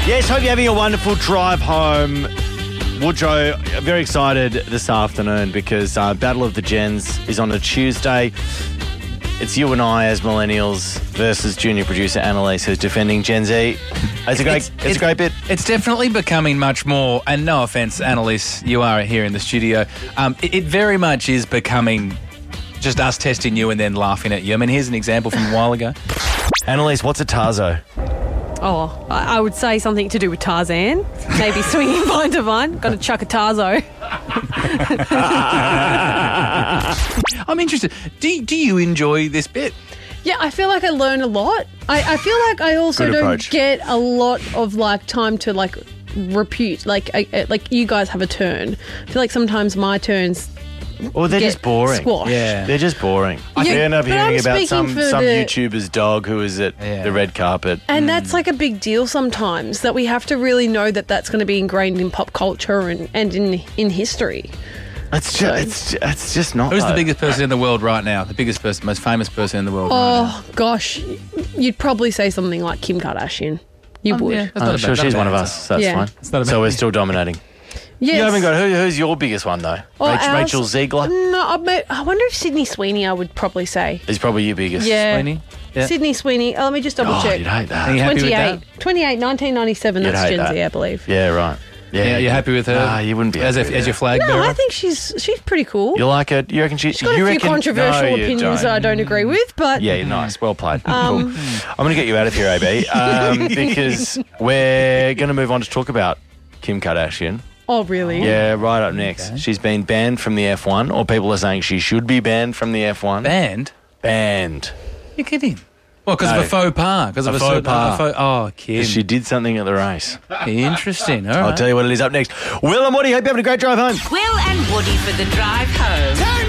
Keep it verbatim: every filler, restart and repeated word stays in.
Yes, hope you're having a wonderful drive home. Woodrow, very excited this afternoon because uh, Battle of the Gens is on a Tuesday. It's you and I as millennials versus junior producer Annalise, who's defending Gen Z. It's a great, it's, it's, it's a great bit. It's definitely becoming much more, and no offence, Annalise, you are here in the studio. Um, it, it very much is becoming just us testing you and then laughing at you. I mean, here's an example from a while ago. Annalise, what's a Tarzo? Oh, I I would say something to do with Tarzan. Maybe swinging vine to vine. Got to chuck a Tarzo. I'm interested. Do, do you enjoy this bit? Yeah, I feel like I learn a lot. I, I feel like I also Good don't approach. get a lot of like time to like repute. Like I, I- like you guys have a turn. I feel like sometimes my turns Well, they're get just boring. squashed. Yeah. They're just boring. Yeah, you end up but hearing I'm about speaking some, for some the- YouTuber's dog who is at Yeah. the red carpet. And that's like a big deal sometimes, that we have to really know that that's going to be ingrained in pop culture and, and in in history. It's just, it's, ju- it's just not. Who's the though. biggest person in the world right now? The biggest person, most famous person in the world right now? Oh, gosh. You'd probably say something like Kim Kardashian. You Um, would. yeah, that's Oh, not a sure, bad- not she's a one bad of answer. us. So that's Yeah. fine. It's not a So bad- we're still dominating. Yes. You haven't got who, who's your biggest one though? Oh, Rach- ours- Rachel Ziegler No, I, may, I wonder if Sydney Sweeney I would probably say. is probably your biggest. Yeah. Sweeney? Yeah. Sydney Sweeney. Oh, let me just double Oh, check. you'd hate that. Are you happy with twenty-eight. that? twenty-eight, nineteen ninety-seven. You'd That's hate Gen that. Z, I believe. Yeah, right. Yeah, Yeah, you're happy with her? Nah, you wouldn't be as, happy a, with as your her. flag No, bearer? I think she's she's pretty cool. You like it? You reckon she? She's got a you few reckon, controversial no, you opinions don't. that I don't agree with, but Yeah, nice. Well played. Um, cool. I'm going to get you out of here, A B, um, because we're going to move on to talk about Kim Kardashian. oh, really? Yeah, right up next. Okay. She's been banned from the F one, or people are saying she should be banned from the F one. Banned? Banned. You're kidding. Well, because No. of a faux pas. Because of A a faux certain- pas. a faux- oh, Kim. She did something at the race. Interesting. All right. I'll tell you what it is up next. Will and Woody, hope you're having a great drive home. Will and Woody for the drive home.